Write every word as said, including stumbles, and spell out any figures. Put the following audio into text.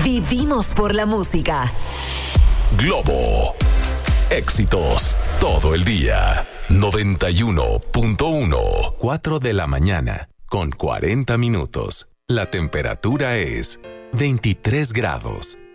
Vivimos por la música. Globo. Éxitos todo el día. noventa y uno punto uno. cuatro de la mañana con cuarenta minutos. La temperatura es veintitrés grados.